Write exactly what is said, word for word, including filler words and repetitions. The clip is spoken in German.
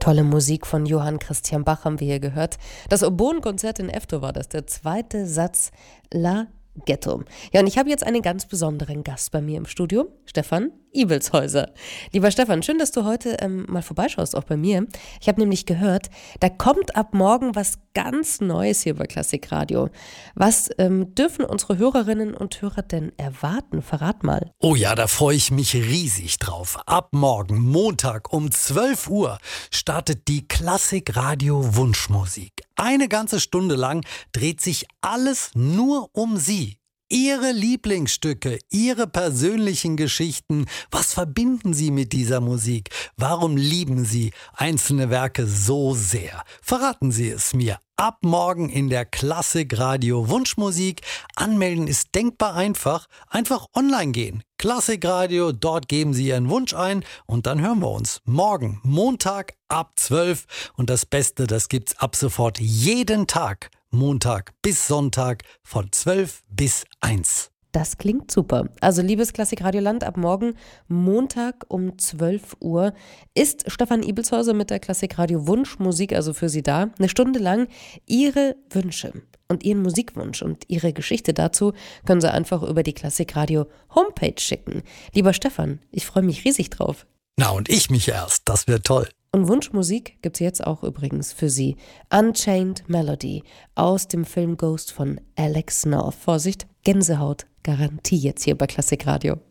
Tolle Musik von Johann Christian Bach haben wir hier gehört. Das Oboenkonzert in F-Dur war das, der zweite Satz La Ghetto. Ja, und ich habe jetzt einen ganz besonderen Gast bei mir im Studio, Stefan Ibelshäuser. Lieber Stefan, schön, dass du heute ähm, mal vorbeischaust, auch bei mir. Ich habe nämlich gehört, da kommt ab morgen was ganz Neues hier bei Klassikradio. Was ähm, dürfen unsere Hörerinnen und Hörer denn erwarten? Verrat mal. Oh ja, da freue ich mich riesig drauf. Ab morgen, Montag um zwölf Uhr, startet die Klassikradio Wunschmusik. Eine ganze Stunde lang dreht sich alles nur um Sie. Ihre Lieblingsstücke, Ihre persönlichen Geschichten. Was verbinden Sie mit dieser Musik? Warum lieben Sie einzelne Werke so sehr? Verraten Sie es mir. Ab morgen in der Klassikradio Wunschmusik. Anmelden ist denkbar einfach. Einfach online gehen. Klassikradio, dort geben Sie Ihren Wunsch ein und dann hören wir uns. Morgen, Montag ab zwölf. Und das Beste, das gibt's ab sofort jeden Tag. Montag bis Sonntag von zwölf bis eins. Das klingt super. Also liebes Klassikradioland, ab morgen Montag um zwölf Uhr ist Stefan Ibelshäuser mit der Klassikradio Wunschmusik also für Sie da. Eine Stunde lang Ihre Wünsche und Ihren Musikwunsch und Ihre Geschichte dazu können Sie einfach über die Klassikradio Homepage schicken. Lieber Stefan, ich freue mich riesig drauf. Na und ich mich erst, das wird toll. Und Wunschmusik gibt's jetzt auch übrigens für Sie. Unchained Melody aus dem Film Ghost von Alex North. Vorsicht, Gänsehaut, Garantie jetzt hier bei Klassikradio.